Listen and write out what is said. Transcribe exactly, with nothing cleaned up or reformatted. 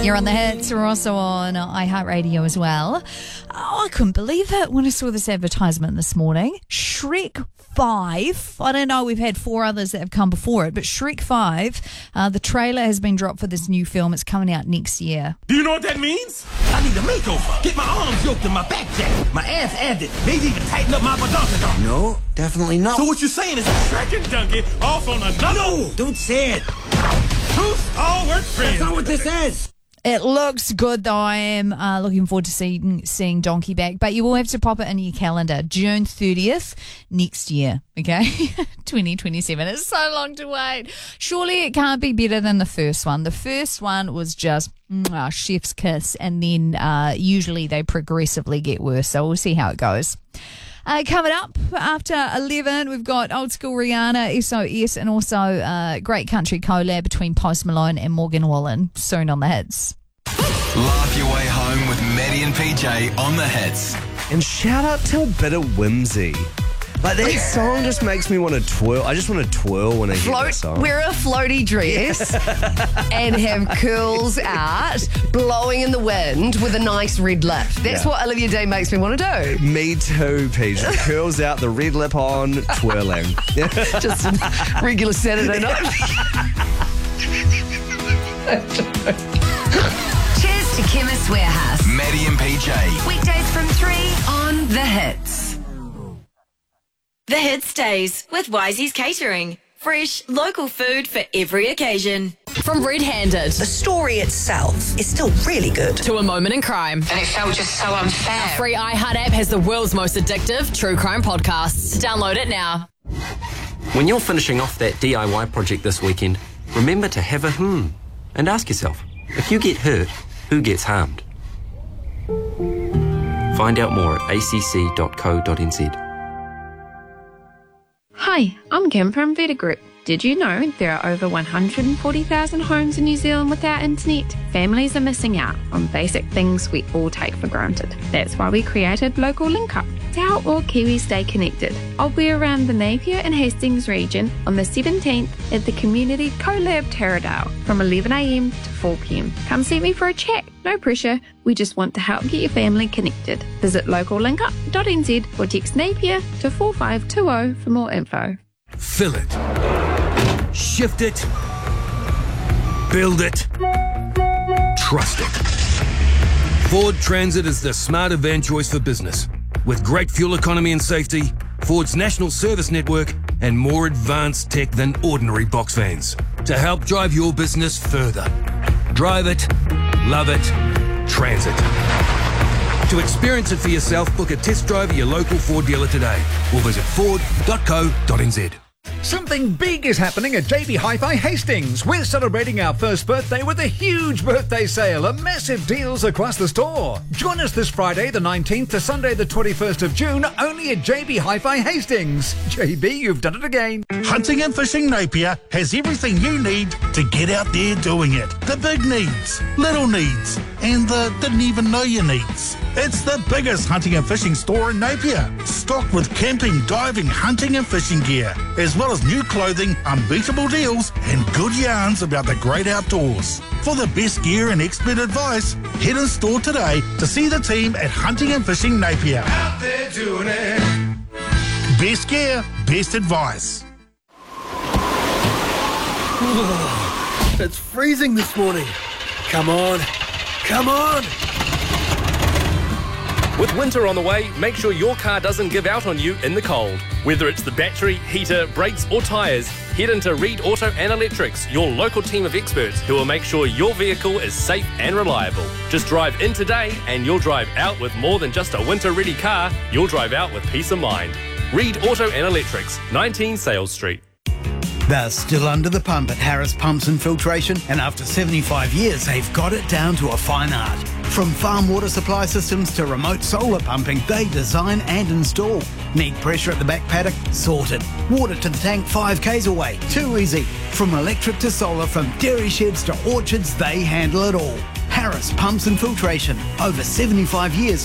You're on the hits. We're also on iHeartRadio as well. Oh, I couldn't believe it when I saw this advertisement this morning. Shrek five. I don't know, we've had four others that have come before it, but Shrek five, uh, the trailer has been dropped for this new film. It's coming out next year. Do you know what that means? I need a makeover. Get my arms yoked and my back jacked, my ass added, maybe even tighten up my badonkadonk. No, definitely not. So what you're saying is Shrek and Donkey off on another... No, don't say it. Two stalwart friends. That's not what this is. It looks good, though. I am uh, looking forward to seeing seeing Donkey back. But you will have to pop it in your calendar. June thirtieth next year, okay? twenty twenty-seven. It's so long to wait. Surely it can't be better than the first one. The first one was just mwah, chef's kiss, and then uh, usually they progressively get worse. So we'll see how it goes. Uh, coming up after eleven, we've got old school Rihanna, S O S, and also uh, great country collab between Post Malone and Morgan Wallen soon on the hits. Laugh your way home with Maddie and P J on the hits. And shout out to a bit of whimsy. Like, that song just makes me want to twirl. I just want to twirl when I hear that Float, song. wear a floaty dress and have curls out, blowing in the wind with a nice red lip. That's Yeah. what Olivia Day makes me want to do. Me too, Peach. The curls out, the red lip on, twirling. Just a regular Saturday night. Cheers to Chemist Warehouse. Maddie and P J. Weekdays from three on The Hits. The Hits stays with Wisey's Catering. Fresh, local food for every occasion. From Red Handed The story itself is still really good. to A Moment in Crime. And it felt just so unfair. Free iHeart app has the world's most addictive true crime podcasts. Download it now. When you're finishing off that D I Y project this weekend, remember to have a hmm and ask yourself, if you get hurt, who gets harmed? Find out more at a c c dot co dot n z. Hi, I'm Kim from Veta Group. Did you know there are over one hundred forty thousand homes in New Zealand without internet? Families are missing out on basic things we all take for granted. That's why we created Local Link Up to help all Kiwis stay connected. I'll be around the Napier and Hastings region on the seventeenth at the Community CoLab Taradale from eleven a m to four p m. Come see me for a chat. No pressure. We just want to help get your family connected. Visit local link up dot n z or text Napier to four five two zero for more info. Fill it. Shift it. Build it. Trust it. Ford Transit is the smarter van choice for business. With great fuel economy and safety, Ford's national service network, and more advanced tech than ordinary box vans to help drive your business further. Drive it. Love it. Transit. To experience it for yourself, book a test drive at your local Ford dealer today or visit ford dot co dot n z. Something big is happening at J B Hi-Fi Hastings. We're celebrating our first birthday with a huge birthday sale and massive deals across the store. Join us this Friday the nineteenth to Sunday the twenty-first of June, only at J B Hi-Fi Hastings. J B, you've done it again. Hunting and Fishing Napier has everything you need to get out there doing it. The big needs, little needs, and the didn't even know you needs. It's the biggest hunting and fishing store in Napier, stocked with camping, diving, hunting and fishing gear, as well as new clothing, unbeatable deals, and good yarns about the great outdoors. For the best gear and expert advice, head in store today to see the team at Hunting and Fishing Napier. Out there doing it. Best gear, best advice. It's freezing this morning. Come on. Come on. With winter on the way, make sure your car doesn't give out on you in the cold. Whether it's the battery, heater, brakes or tyres, head into Reed Auto and Electrics, your local team of experts who will make sure your vehicle is safe and reliable. Just drive in today and you'll drive out with more than just a winter-ready car, you'll drive out with peace of mind. Reed Auto and Electrics, nineteen Sales Street. They're still under the pump at Harris Pumps and Filtration, and after seventy-five years, they've got it down to a fine art. From farm water supply systems to remote solar pumping, they design and install. Need pressure at the back paddock? Sorted. Water to the tank five k's away? Too easy. From electric to solar, from dairy sheds to orchards, they handle it all. Harris Pumps and Filtration. Over seventy-five years